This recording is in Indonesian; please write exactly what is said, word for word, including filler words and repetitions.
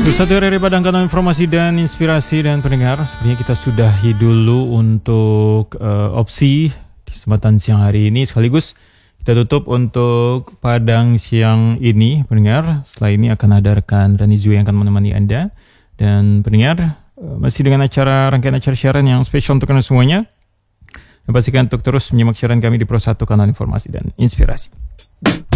Satu hari Padang, kanal informasi dan inspirasi. Dan pendengar, sebenarnya kita sudahi dulu untuk uh, opsi di kesempatan siang hari ini. Sekaligus kita tutup untuk Padang siang ini, pendengar. Setelah ini akan ada rekan Rani Zui yang akan menemani Anda. Dan pendengar, uh, masih dengan acara rangkaian acara siaran yang spesial untuk Anda semuanya. Dan pastikan untuk terus menyimak siaran kami di Pro satu Kanal Informasi dan Inspirasi.